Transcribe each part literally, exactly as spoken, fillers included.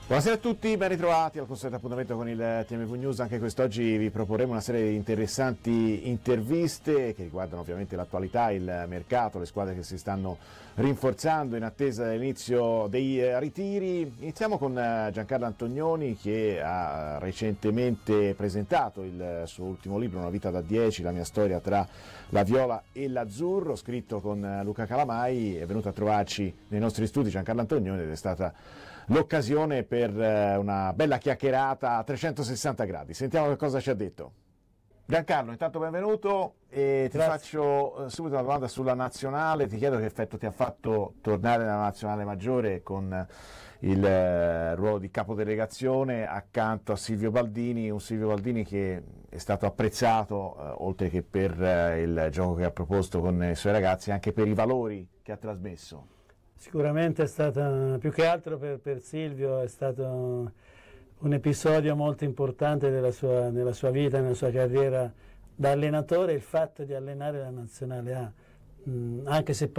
Buonasera a tutti, ben ritrovati al consueto appuntamento con il T M V News. Anche quest'oggi vi proporremo una serie di interessanti interviste che riguardano ovviamente l'attualità, il mercato, le squadre che si stanno rinforzando in attesa dell'inizio dei ritiri. Iniziamo con Giancarlo Antonioni, che ha recentemente presentato il suo ultimo libro, Una vita da dieci, la mia storia tra la viola e l'azzurro, scritto con Luca Calamai. È venuto a trovarci nei nostri studi Giancarlo Antonioni ed è stata l'occasione per una bella chiacchierata a trecentosessanta gradi. Sentiamo che cosa ci ha detto. Giancarlo, intanto benvenuto e ti Grazie. faccio subito una domanda sulla nazionale. Ti chiedo che effetto ti ha fatto tornare nella nazionale maggiore con il eh, ruolo di capodelegazione accanto a Silvio Baldini, un Silvio Baldini che è stato apprezzato eh, oltre che per eh, il gioco che ha proposto con i suoi ragazzi, anche per i valori che ha trasmesso. Sicuramente è stata, più che altro per, per Silvio, è stato un episodio molto importante della sua, nella sua vita, nella sua carriera da allenatore, il fatto di allenare la Nazionale A. Mm, anche se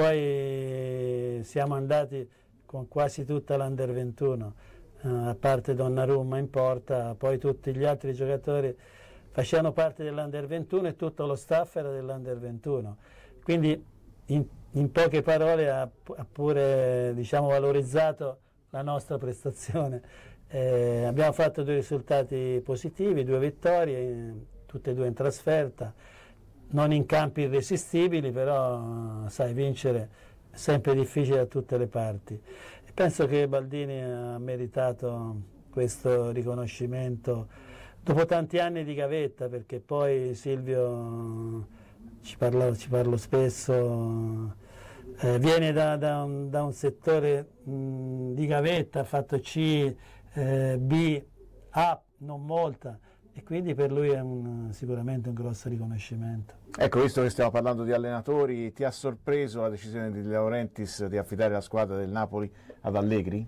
poi siamo andati con quasi tutta l'Under ventuno, eh, a parte Donnarumma in porta, poi tutti gli altri giocatori facevano parte dell'Under ventuno e tutto lo staff era dell'Under ventuno. Quindi in, in poche parole ha, ha pure, diciamo, valorizzato la nostra prestazione. Eh, abbiamo fatto due risultati positivi, due vittorie, tutte e due in trasferta, non in campi irresistibili, però sai, vincere è sempre difficile da tutte le parti. E penso che Baldini ha meritato questo riconoscimento dopo tanti anni di gavetta, perché poi Silvio, ci parlo, ci parlo spesso, eh, viene da, da, un, da un settore mh, di gavetta, ha fatto C, eh, B, A, non molta, e quindi per lui è un, sicuramente un grosso riconoscimento. Ecco, visto che stiamo parlando di allenatori, ti ha sorpreso la decisione di De Laurentiis di affidare la squadra del Napoli ad Allegri?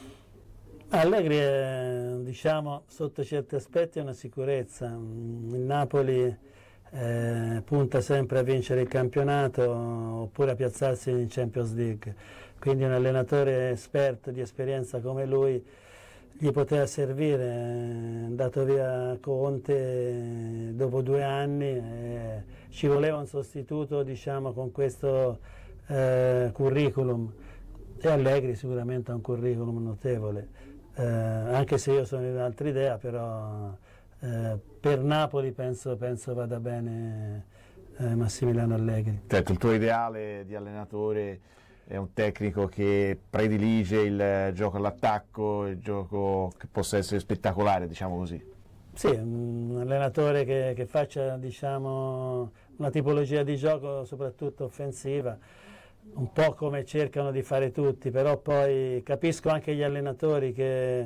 Allegri è, diciamo, sotto certi aspetti è una sicurezza. Il Napoli eh, punta sempre a vincere il campionato oppure a piazzarsi in Champions League, quindi un allenatore esperto di esperienza come lui gli poteva servire. È andato via Conte dopo due anni, eh, ci voleva un sostituto, diciamo, con questo eh, curriculum, e Allegri sicuramente ha un curriculum notevole. Eh, anche se io sono in un'altra idea, però eh, per Napoli penso, penso vada bene eh, Massimiliano Allegri. Certo, il tuo ideale di allenatore è un tecnico che predilige il gioco all'attacco, il gioco che possa essere spettacolare, diciamo così. Sì, un allenatore che, che faccia, diciamo, una tipologia di gioco soprattutto offensiva, un po' come cercano di fare tutti, però poi capisco anche gli allenatori che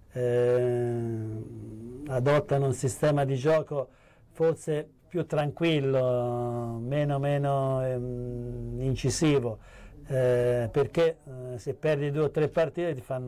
eh, adottano un sistema di gioco forse più tranquillo, meno, meno ehm, incisivo, eh, perché eh, se perdi due o tre partite ti fanno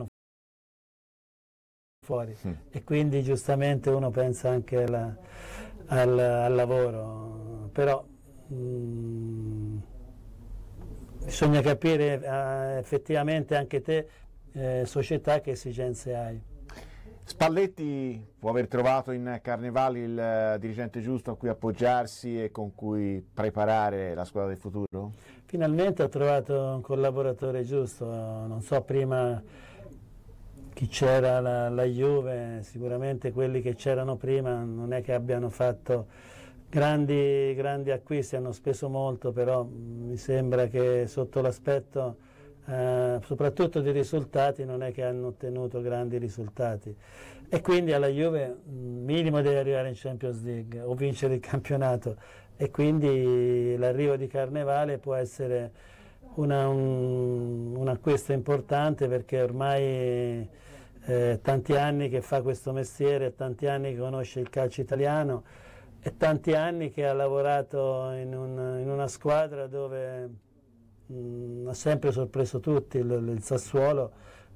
fuori, mm. e quindi giustamente uno pensa anche alla, al, al lavoro, però mh, bisogna capire eh, effettivamente anche te, eh, società, che esigenze hai. Spalletti può aver trovato in Carnevali il dirigente giusto a cui appoggiarsi e con cui preparare la squadra del futuro? Finalmente ho trovato un collaboratore giusto, non so prima chi c'era la, la Juve, sicuramente quelli che c'erano prima non è che abbiano fatto grandi, grandi acquisti, hanno speso molto, però mi sembra che sotto l'aspetto eh, soprattutto di risultati non è che hanno ottenuto grandi risultati, e quindi alla Juve minimo deve arrivare in Champions League o vincere il campionato, e quindi l'arrivo di Carnevale può essere una, un, un acquisto importante, perché ormai eh, tanti anni che fa questo mestiere, tanti anni che conosce il calcio italiano e tanti anni che ha lavorato in, un, in una squadra dove mh, ha sempre sorpreso tutti, il, il Sassuolo,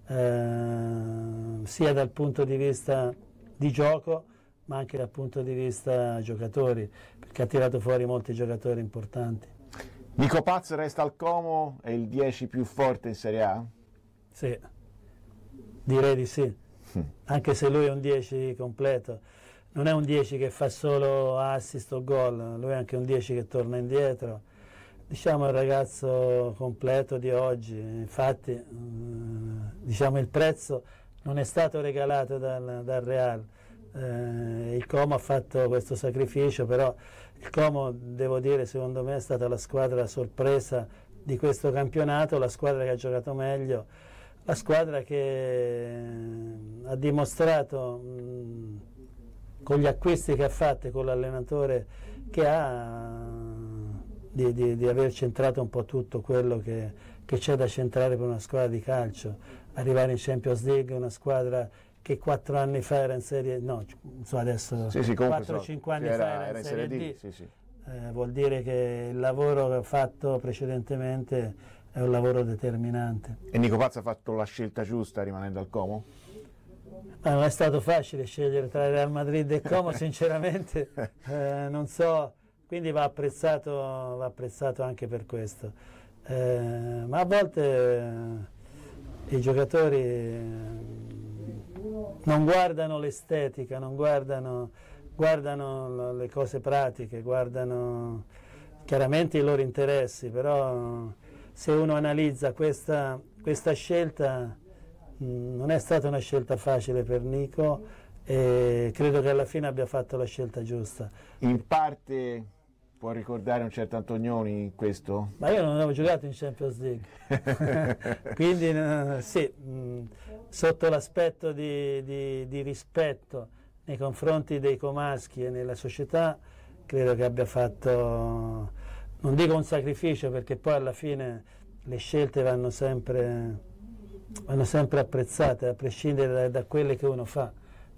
eh, sia dal punto di vista di gioco ma anche dal punto di vista giocatori, perché ha tirato fuori molti giocatori importanti. Nico Paz resta al Como, è il dieci più forte in Serie A? Sì, direi di sì. anche se lui è un dieci completo, non è un dieci che fa solo assist o gol, lui è anche un dieci che torna indietro. Diciamo il ragazzo completo di oggi, infatti eh, diciamo il prezzo non è stato regalato dal, dal Real. Eh, il Como ha fatto questo sacrificio, però il Como, devo dire, secondo me è stata la squadra sorpresa di questo campionato, la squadra che ha giocato meglio, la squadra che ha dimostrato mh, con gli acquisti che ha fatto, con l'allenatore che ha, di, di, di aver centrato un po' tutto quello che, che c'è da centrare per una squadra di calcio, arrivare in Champions League, una squadra che quattro anni fa era in Serie no, so adesso sì, sì, quattro cinque anni era, fa era, era in Serie D, D. Sì, sì. Eh, vuol dire che il lavoro che ho fatto precedentemente è un lavoro determinante. E Nico Pazza ha fatto la scelta giusta rimanendo al Como? Ma non è stato facile scegliere tra Real Madrid e Como, sinceramente eh, non so, quindi va apprezzato, va apprezzato anche per questo. Eh, ma a volte eh, i giocatori eh, non guardano l'estetica, non guardano, guardano le cose pratiche, guardano chiaramente i loro interessi, però se uno analizza questa, questa scelta mh, non è stata una scelta facile per Nico e credo che alla fine abbia fatto la scelta giusta. In parte può ricordare un certo Antonioni in questo? Ma io non avevo giocato in Champions League, quindi uh, sì, mh, sotto l'aspetto di, di, di rispetto nei confronti dei comaschi e nella società, credo che abbia fatto, non dico un sacrificio, perché poi alla fine le scelte vanno sempre, vanno sempre apprezzate, a prescindere da, da quelle che uno fa.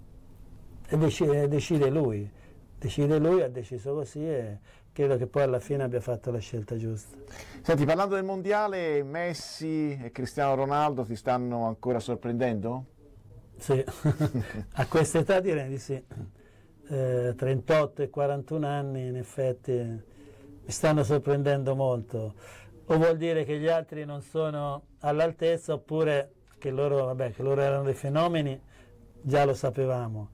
E decide, decide lui, decide lui, ha deciso così e credo che poi alla fine abbia fatto la scelta giusta. Senti, parlando del mondiale, Messi e Cristiano Ronaldo ti stanno ancora sorprendendo? Sì, a questa età direi di sì. Eh, trentotto e quarantuno anni in effetti mi stanno sorprendendo molto. O vuol dire che gli altri non sono all'altezza, oppure che loro, vabbè, che loro erano dei fenomeni, già lo sapevamo.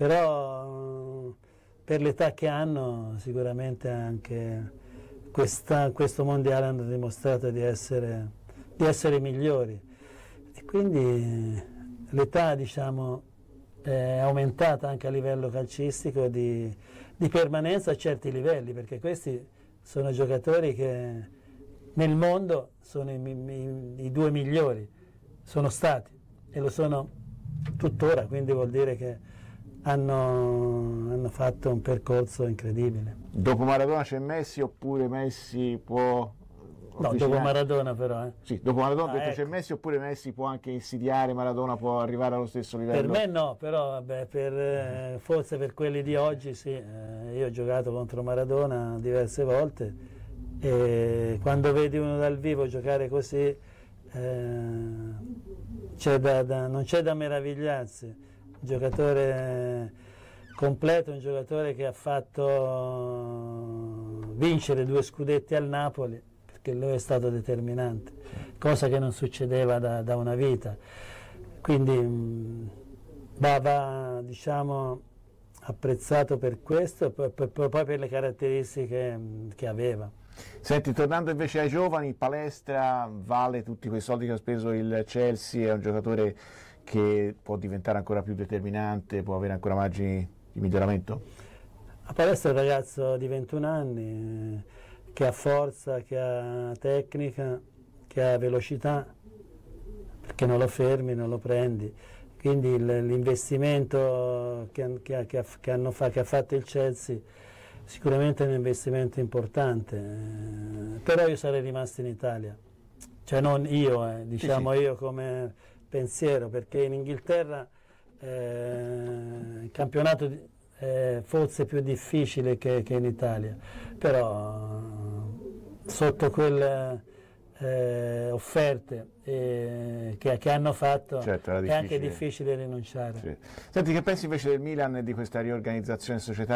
Però per l'età che hanno sicuramente anche questa, questo mondiale hanno dimostrato di essere, di essere migliori e quindi l'età, diciamo, è aumentata anche a livello calcistico di, di permanenza a certi livelli, perché questi sono giocatori che nel mondo sono i, i, i due migliori, sono stati e lo sono tuttora, quindi vuol dire che Hanno, hanno fatto un percorso incredibile. Dopo Maradona c'è Messi oppure Messi può... No, dopo Maradona però. Eh. Sì, dopo Maradona ah, detto ecco. C'è Messi oppure Messi può anche insidiare Maradona, può arrivare allo stesso livello? Per me no, però vabbè, per, eh, forse per quelli di oggi sì. Eh, io ho giocato contro Maradona diverse volte e quando vedi uno dal vivo giocare così eh, c'è da, da, non c'è da meravigliarsi. Un giocatore completo, un giocatore che ha fatto vincere due scudetti al Napoli, perché lui è stato determinante, cosa che non succedeva da, da una vita. Quindi mh, va, va diciamo, apprezzato per questo e poi, poi, poi per le caratteristiche mh, che aveva. Senti, tornando invece ai giovani, Palestra vale tutti quei soldi che ha speso il Chelsea, è un giocatore che può diventare ancora più determinante, può avere ancora margini di miglioramento? A Palestra è un ragazzo di ventuno anni eh, che ha forza, che ha tecnica, che ha velocità, perché non lo fermi, non lo prendi. Quindi l'investimento che, che, che, che, hanno fa, che ha fatto il Chelsea sicuramente è un investimento importante, eh, però io sarei rimasto in Italia, cioè non io, eh, diciamo sì, sì. io come pensiero, perché in Inghilterra eh, il campionato è forse più difficile che, che in Italia, però sotto quelle eh, offerte eh, che, che hanno fatto certo, è anche difficile rinunciare. Sì. Senti, che pensi invece del Milan e di questa riorganizzazione societaria?